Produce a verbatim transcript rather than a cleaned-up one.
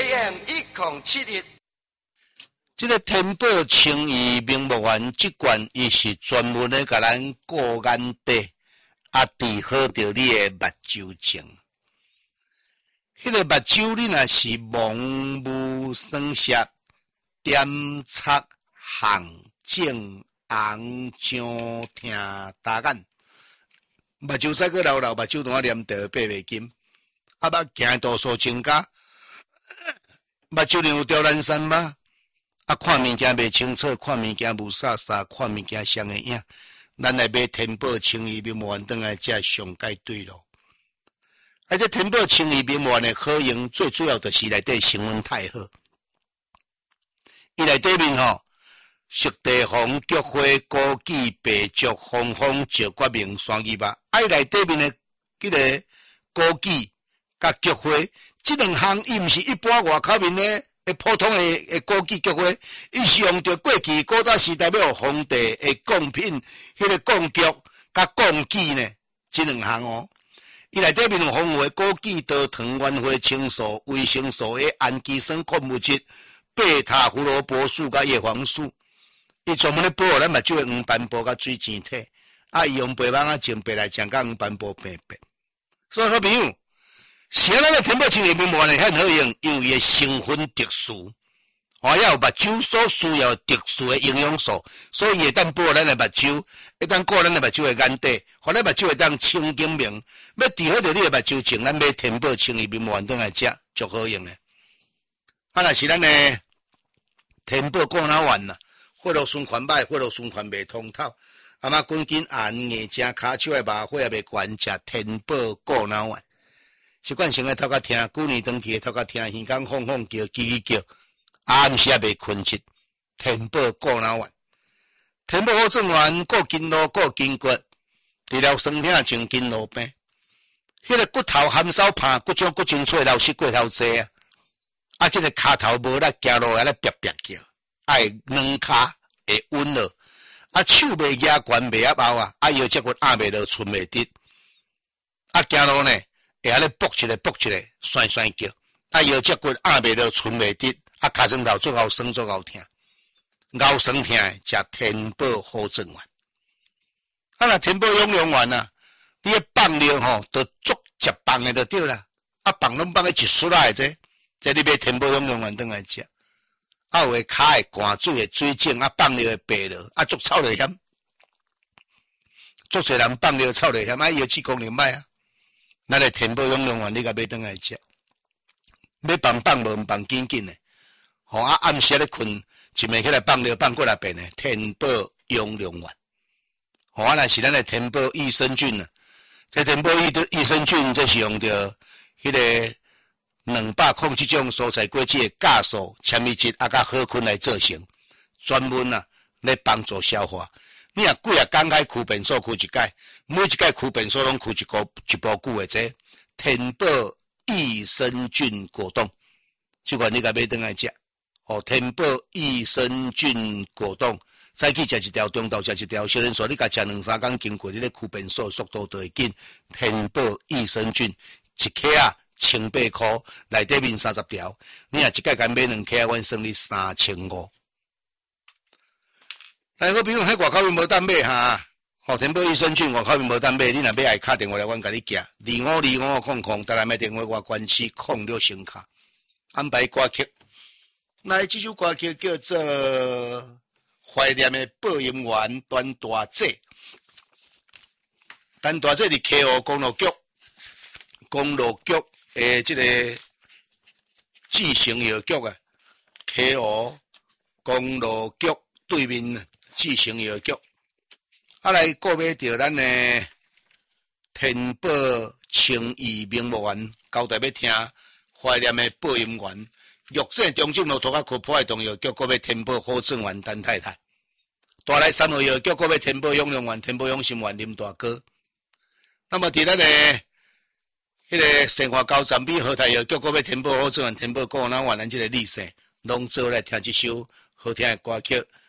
A M 一零七一。 这个天宝青衣名木园这罐，伊是专门咧甲咱顾眼底，啊，治好着你的目睭症。迄、那个目睭你若是蒙雾酸涩、点擦、红肿、红肿、疼打眼，目睭使个流流，目睭同啊黏着爬袂紧，啊，捌行度数增加，目睭里有吊兰山吗？啊，看物件袂清楚，看物件无煞煞，看物件像个影。咱来买天宝青衣面膜转来才上解对咯。啊，这天宝青衣面膜的好用，最主要就是内底成分太好。伊内底面吼，熟地黄、菊花、枸杞、白术、红枫、石决明、山枇杷。啊，伊内底面的迄个枸杞甲菊花，这两项伊毋是一般外口面的。诶，普通诶诶枸杞菊花，伊是用着过去古早时代要有皇帝诶贡品，迄个贡菊甲贡杞呢，这两项哦。伊内底面有丰富诶枸杞多糖、原花青素、维生素 A、氨基酸矿物质、贝塔胡萝卜素甲叶黄素，伊专门咧保护咱目睭诶黄斑部甲水晶体，啊，伊用白网啊净白来讲甲黄斑部变白。所以好朋友。是啊，咱个天宝青衣面膜呢，很好用，因为伊成分特殊，哦，要有目睭所需要特殊的营养素，所以会当保护咱的目睭，会当顾咱的目睭的眼底，互咱目睭会当清晶明。要治好着你的目睭症，咱买天宝青衣面膜转来食，足好用的。啊，若是咱的天宝顾脑丸呐，血路循环歹，血路循环袂通透，啊嘛赶紧按眼睛、骹手的麻花也袂悬，食天宝顾脑丸。习惯性诶头壳听，旧年长期诶头壳听，耳讲哄哄叫，叽叽叫，暗时也袂困sit。天宝顾脑丸，天宝好转丸，顾筋络，顾筋骨，治疗酸痛、静筋络病。迄个骨头含少怕，骨种骨精粹，流失过头济啊！啊，这个骹头无力行路，还咧啪啪叫，爱软骹会稳了。啊，手袂压悬，袂压凹啊，啊，腰脊骨压袂落，寸袂直。啊，行路呢？会安尼搏一个搏一个，酸酸叫，啊腰脊骨压袂落，寸袂直，啊骹床头足后酸足后疼，后酸疼诶，食天宝好转丸。啊若天宝养良丸啊，你诶放尿吼，都足食放诶就对啦，啊放拢放诶一束来这，这你买天宝养良丸转来食，啊有诶骹会寒水诶水肿，啊放尿会白落，啊足臭落险，足侪人放尿臭落险，啊腰子功能歹啊。咱个天宝养良丸，你甲买转来食，要放放无放紧紧诶，吼啊暗时咧困，一暝起来放尿放过来变诶，天宝养良丸，吼啊若是咱个天宝益生菌啊，这天宝益的益生菌，这是用着迄个两百零七种蔬菜果子诶酵素、纤维质啊甲好菌来做成，专门啊来帮助消化。你若几啊工开驱便所驱一解，每一解驱便所拢驱一个一部久的这天宝益生菌果冻，这款你甲买转来食。哦，天宝益生菌果冻，早起食一条，中昼食一条，小人说你甲食两三工经过，你咧驱便所速度就会紧。天宝益生菌一克啊千八块，内底面三十条，你若一解甲买两克，阮算你三千五。但好比如喺外口面无当买哈，吼天宝益生菌外口面无当买，你若买爱打电话来，阮甲你寄，二五二五空空，台南的电话我关系空了声卡，安排歌曲。那这首歌曲叫做《怀念的播音员段大姐》，段大姐伫溪湖公路局，公路局诶，这个记成药局啊，溪湖公路局对面。记成药局，啊来购买着咱的天宝青衣名木园，交代要听怀念的播音员，玉井中正路涂骹区破坏动药局，购买天宝好转丸陈太太，大来三号药局购买天宝养良丸、天宝养心丸林大哥。那么伫咱的迄个生活高站比好台药局购买天宝好转丸、天宝顾脑丸，咱即个历史，拢做来听一首好听的歌曲。